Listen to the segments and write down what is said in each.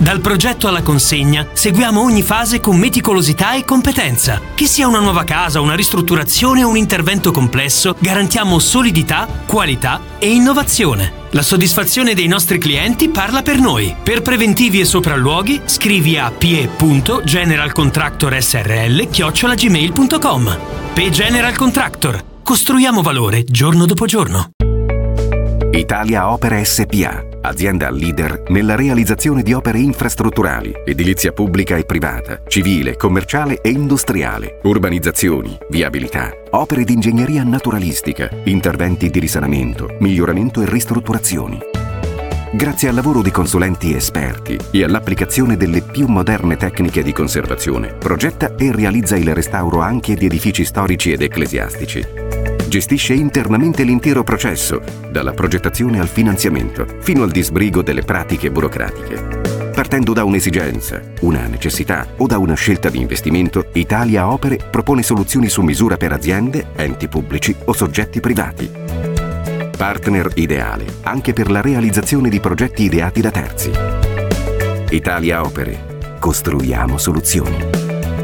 Dal progetto alla consegna seguiamo ogni fase con meticolosità e competenza. Che sia una nuova casa, una ristrutturazione o un intervento complesso, garantiamo solidità, qualità e innovazione. La soddisfazione dei nostri clienti parla per noi. Per preventivi e sopralluoghi scrivi a pie.generalcontractorsrl@gmail.com. PE General Contractor. Costruiamo valore giorno dopo giorno. Italia Opere SpA, azienda leader nella realizzazione di opere infrastrutturali, edilizia pubblica e privata, civile, commerciale e industriale, urbanizzazioni, viabilità, opere di ingegneria naturalistica, interventi di risanamento, miglioramento e ristrutturazioni. Grazie al lavoro di consulenti esperti e all'applicazione delle più moderne tecniche di conservazione, progetta e realizza il restauro anche di edifici storici ed ecclesiastici. Gestisce internamente l'intero processo, dalla progettazione al finanziamento, fino al disbrigo delle pratiche burocratiche. Partendo da un'esigenza, una necessità o da una scelta di investimento, Italia Opere propone soluzioni su misura per aziende, enti pubblici o soggetti privati. Partner ideale anche per la realizzazione di progetti ideati da terzi. Italia Opere. Costruiamo soluzioni.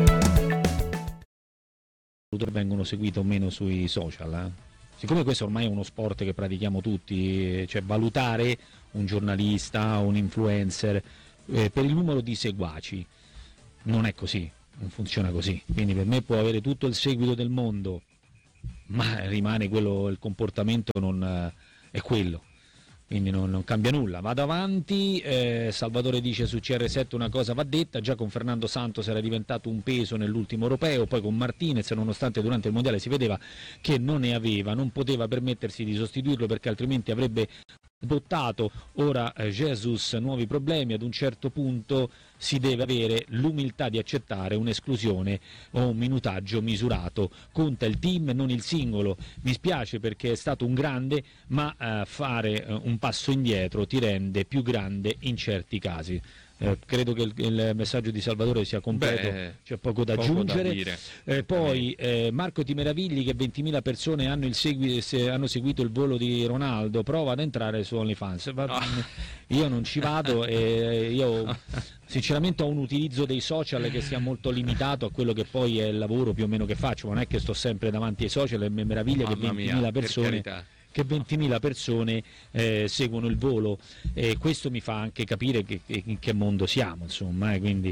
Vengono seguite o meno sui social. Siccome questo ormai è uno sport che pratichiamo tutti, cioè valutare un giornalista, un influencer per il numero di seguaci, non è così, non funziona così. Quindi per me può avere tutto il seguito del mondo, ma rimane quello, il comportamento non è quello. Quindi non cambia nulla, vado avanti. Salvatore dice su CR7 una cosa va detta, già con Fernando Santos era diventato un peso nell'ultimo europeo, poi con Martinez, nonostante durante il mondiale si vedeva che non poteva permettersi di sostituirlo perché altrimenti avrebbe bottato. Ora Jesus, nuovi problemi, ad un certo punto si deve avere l'umiltà di accettare un'esclusione o un minutaggio misurato. Conta il team, non il singolo. Mi spiace perché è stato un grande, ma fare un passo indietro ti rende più grande in certi casi. Credo che il messaggio di Salvatore sia completo, c'è poco da aggiungere. Poi Marco Ti meravigli che 20.000 persone hanno seguito il volo di Ronaldo, prova ad entrare su OnlyFans. Io non ci vado e io sinceramente ho un utilizzo dei social che sia molto limitato a quello che poi è il lavoro più o meno che faccio, ma non è che sto sempre davanti ai social e mi meraviglia che 20.000 persone seguono il volo, e questo mi fa anche capire in che mondo siamo, insomma, quindi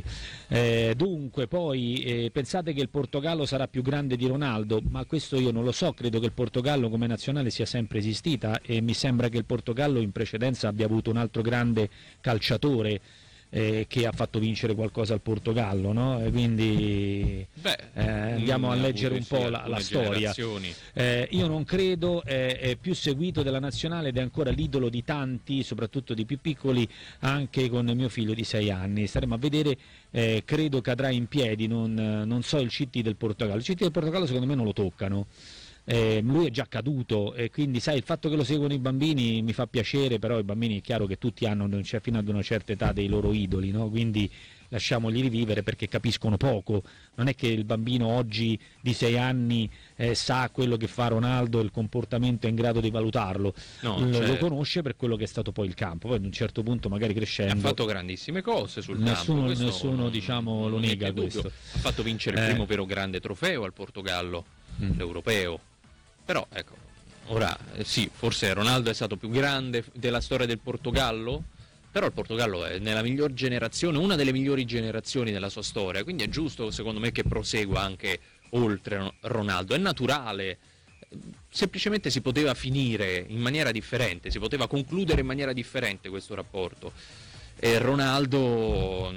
dunque poi pensate che il Portogallo sarà più grande di Ronaldo? Ma questo io non lo so, credo che il Portogallo come nazionale sia sempre esistita e mi sembra che il Portogallo in precedenza abbia avuto un altro grande calciatore che ha fatto vincere qualcosa al Portogallo, no? E quindi andiamo a leggere un po' la storia. Io non credo, è più seguito della nazionale ed è ancora l'idolo di tanti, soprattutto di più piccoli, anche con mio figlio di 6 anni. Staremo a vedere, credo cadrà in piedi, non so il CT del Portogallo. Il CT del Portogallo secondo me non lo toccano. Lui è già caduto e quindi sai, il fatto che lo seguono i bambini mi fa piacere, però i bambini è chiaro che tutti hanno fino ad una certa età dei loro idoli, no? Quindi lasciamoli rivivere perché capiscono poco. Non è che il bambino oggi di 6 anni sa quello che fa Ronaldo, il comportamento è in grado di valutarlo, lo conosce per quello che è stato poi il campo. Poi ad un certo punto magari crescendo ha fatto grandissime cose sul campo, nessuno diciamo lo nega questo. Ha fatto vincere il primo vero grande trofeo al Portogallo, l'europeo. Però ecco, ora sì, forse Ronaldo è stato più grande della storia del Portogallo, però il Portogallo è nella miglior generazione, una delle migliori generazioni della sua storia, quindi è giusto secondo me che prosegua anche oltre Ronaldo. È naturale, semplicemente si poteva finire in maniera differente, si poteva concludere in maniera differente questo rapporto, e Ronaldo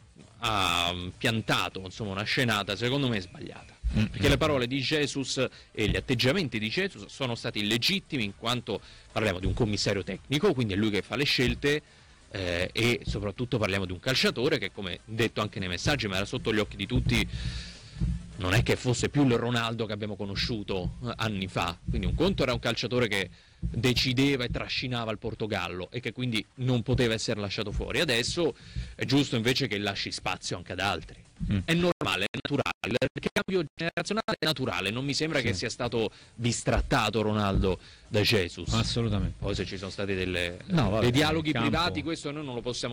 ha piantato insomma una scenata secondo me sbagliata. Perché le parole di Jesus e gli atteggiamenti di Jesus sono stati illegittimi, in quanto parliamo di un commissario tecnico, quindi è lui che fa le scelte, e soprattutto parliamo di un calciatore che, come detto anche nei messaggi, ma era sotto gli occhi di tutti, non è che fosse più il Ronaldo che abbiamo conosciuto anni fa. Quindi un conto era un calciatore che decideva e trascinava il Portogallo e che quindi non poteva essere lasciato fuori. Adesso è giusto invece che lasci spazio anche ad altri. È normale, è naturale, perché il cambio generazionale è naturale, non mi sembra che sia stato bistrattato Ronaldo da Jesus. Assolutamente. Poi se ci sono stati dei dialoghi privati, questo noi non lo possiamo